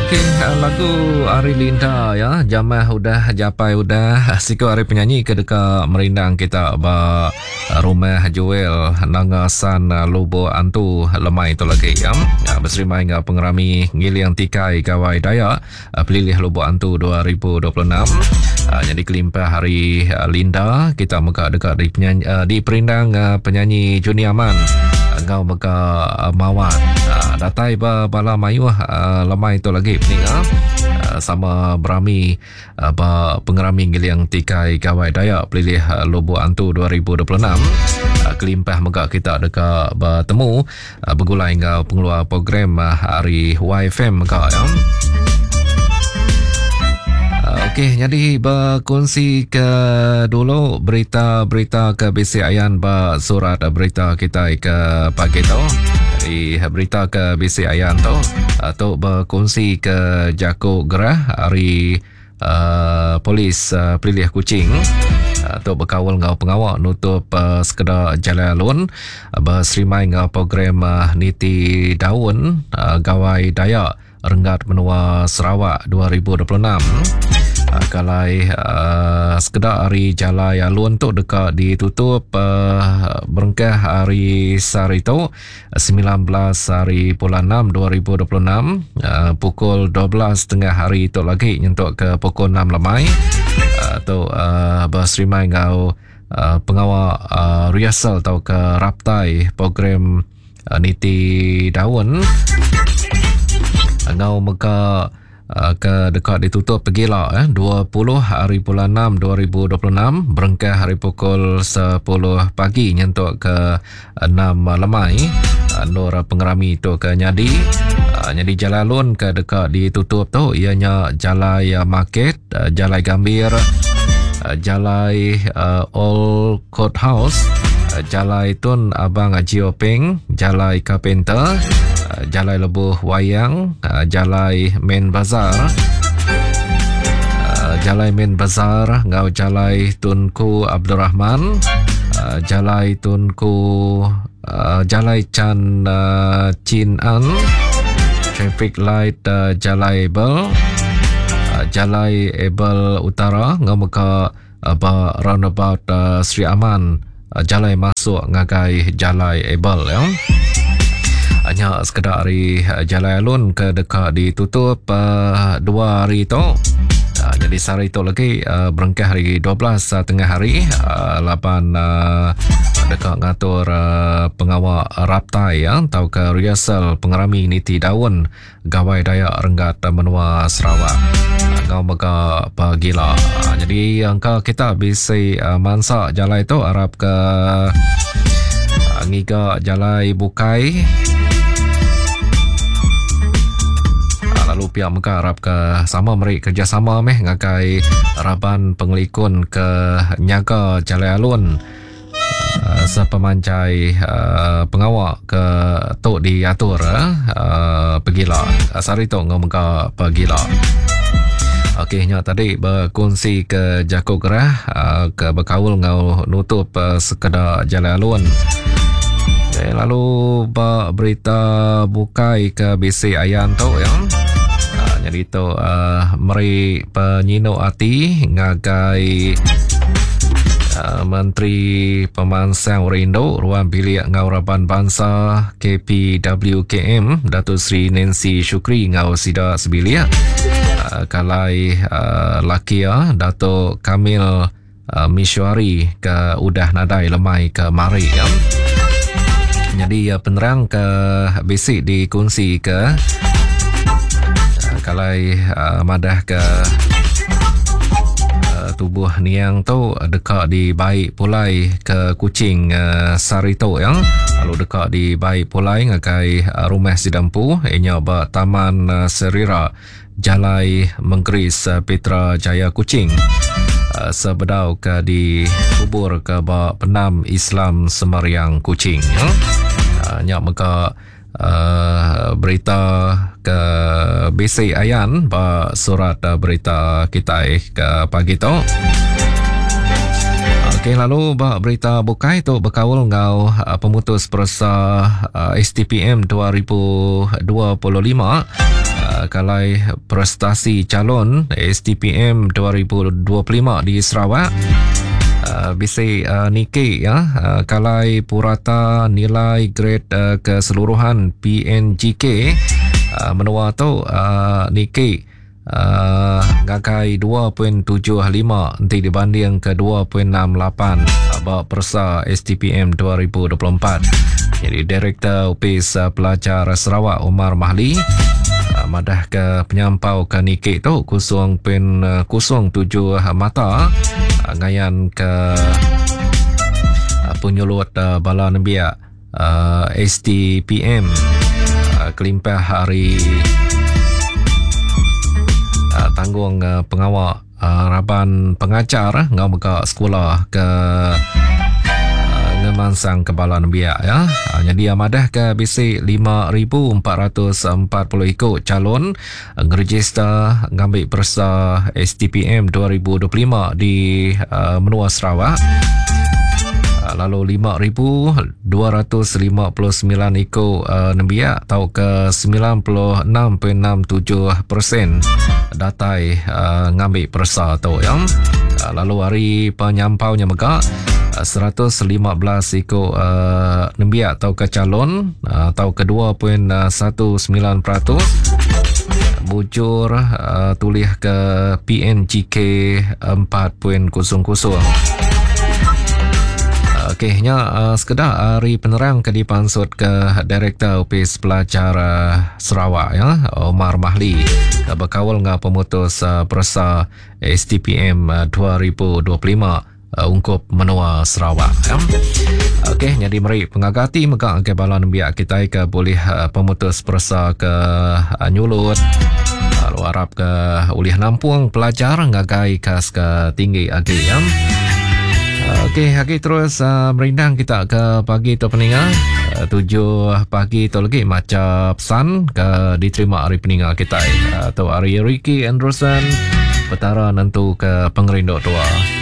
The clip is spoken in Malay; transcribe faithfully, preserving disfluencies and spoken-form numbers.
Okey, lagu Ari Linda ya, jamah udah japai udah siko Ari penyanyi ke dekat merindang kita ba rumah Joel Nangasan Lobo Antu lemai tu lagi ya. Berserimai dengan pengerami ngiliang tikai kawai daya pelilih Lobo Antu dua ribu dua puluh enam. Jadi kelimpah Hari Linda kita muka dekat di penyanyi di perindang penyanyi Juni Aman ngau muka mawat datai ba bala mayu lemai tu lagi pening sama berami ba pengerami ngiliang tikai kawai daya pelilih Lobo Antu dua ribu dua puluh enam. Kelimpah muka kita dekat bertemu bergulai dengan pengeluar program Hari Y F M muka ya. Okey, jadi berkongsi ke dulu berita-berita ke B C Ayan ba surat berita kita ke pagi tu. Jadi berita ke B C Ayan tu atau berkongsi ke Jako Gerah Hari uh, Polis uh, Pelilih Kuching atau berkawal dengan pengawal nutup uh, sekedar jalan alun uh, berserimai dengan program uh, Niti Daun uh, Gawai Dayak Renggat Menua Sarawak dua ribu dua puluh enam. Uh, kalai uh, sekedar hari Jalai Alun tu dekat ditutup uh, berengkah hari Sari tu sembilan belas hari bulan enam dua ribu dua puluh enam uh, pukul dua belas tengah hari tu lagi nyentuk ke pukul enam lemai uh, tu uh, berserimai ngau uh, pengawal uh, rehearsal tau ke raptai program uh, Niti Daun ngau muka Uh, ke dekat ditutup pergilah eh, dua puluh hari bulan enam dua ribu dua puluh enam berengkah hari pukul sepuluh pagi nyentuk ke enam lemai uh, Nur pengerami tu ke nyadi uh, nyadi jalan alun ke dekat ditutup tu ianya Jalai Market uh, Jalai Gambir uh, Jalai uh, Old Courthouse uh, Jalai Tun Abang Jiopeng Jalai Carpenter Jalai Lebuh Wayang, Jalai Main Bazar, Jalai Main Bazar, ngau Jalai Tunku Abdul Rahman, Jalai Tunku Jalai Chan Chin An, Traffic Light Jalai Ebel, Jalai Ebel Utara, ngau muka ba roundabout Sri Aman, Jalai masuk ngagai Jalai Ebel ya. Hanya sekedar hari Jalai Alun ke dekat ditutup uh, dua hari tu. Uh, jadi sehari tu lagi uh, berengkah hari dua belas uh, tengah hari uh, lapan uh, dekat ngatur uh, pengawal raptai ya, tau ke rehearsal pengerami Niti Daun Gawai Dayak Renggat Menua Sarawak. Ngau mega pagila. Uh, jadi angka kita bisa uh, mansa Jalai tu harap ke uh, ngiga Jalai Bukai. Lalu pihak mereka harap ke sama mereka kerjasama meh ngakai raban pengelikun ke nyaga Jalai Alun uh, sepemancai uh, pengawal ke tok diatur uh, pergilah asari tok ngau mereka pergilah. Okey, nya tadi berkongsi ke Jako Gerah uh, ke berkawul ngau nutup uh, sekedar Jalai Alun. Okay, lalu berita bukai ke B C Ayan tu ya. Jadi tu uh, meri penyino ati ngagai uh, Menteri Pemansang Rindo Ruang Bilik Ngauraban Bangsa K P W K M Datuk Seri Nancy Shukri ngau sida sebilia uh, kalai uh, lakia Datuk Kamil uh, Mishwari ke udah nadai lemai ke mari ya. Jadi uh, penerang ke basic dikongsi ke kalai uh, madah ke uh, tubuh niang tu dekat di baik pulai ke Kuching uh, Sarito yang lalu dekat di baik pulai ngakai uh, rumah sidampu ianya ba Taman uh, Serira Jalai Mengkeris uh, Petra Jaya Kuching uh, sebedau ke di kubur ke ba Penam Islam Semariang Kuching ya. Uh, nyak maka Uh, berita ke B C Ayan ba surat uh, berita kita eh, ke pagi tu. Okey, lalu ba berita bukai tu berkawal ngau uh, pemutus perasa uh, S T P M dua ribu dua puluh lima uh, uh, kalai prestasi calon S T P M dua ribu dua puluh lima di Sarawak. Uh, bisi uh, Nike ya, uh, kalai purata nilai grade uh, keseluruhan P N G K uh, menua tu uh, Nike uh, ngakai dua perpuluhan tujuh lima nanti dibanding ke dua perpuluhan enam lapan uh, persa S T P M dua ribu dua puluh empat. Jadi Direktur Opis uh, Pelajar Sarawak Omar Mahli uh, madah ke penyampau ke Nike tu kosong pen uh, kosong tujuh mata uh, ngayan ke uh, penyulut uh, bala nembia uh, S T P M uh, kelimpah hari uh, tanggung uh, pengawal uh, raban pengajar uh, ngau muka sekolah ke ngemansang kepala nembia ya. Uh, jadi amadah ke bisi lima ribu empat ratus empat puluh ikut calon uh, ngeregister ngambil persa S T P M dua ribu dua puluh lima di uh, menua Sarawak. Uh, lalu lima ribu dua ratus lima puluh sembilan ikut uh, nembia atau ke sembilan puluh enam perpuluhan enam tujuh peratus datai uh, ngambil persa tu ya. Uh, lalu hari penyampaunya mega seratus lima belas ikut uh, nembia atau ke calon uh, atau ke dua perpuluhan satu sembilan peratus bujur uh, tulis ke P N G K empat perpuluhan kosong kosong. Okey, nya uh, sekedar hari penerang ke dipansut ke Direktur Opis Pelajar uh, Sarawak ya, Omar Mahli ke berkawal dengan pemutus uh, persa S T P M uh, dua ribu dua puluh lima Uh, ungkup menua Sarawak ya. Okey, jadi mari pengagati megang ke bala nembia kita ke boleh uh, pemutus persa ke uh, nyulut uh, lu harap ke ulih nampung pelajar ngagai kas ke tinggi agi ya. Uh, Okey, hari terus uh, merindang kita ke pagi tu peningat uh, tujuh pagi tu lagi macam pesan ke diterima hari peningat kita uh, atau hari Ricky Anderson petara nentu ke pengerindok tua.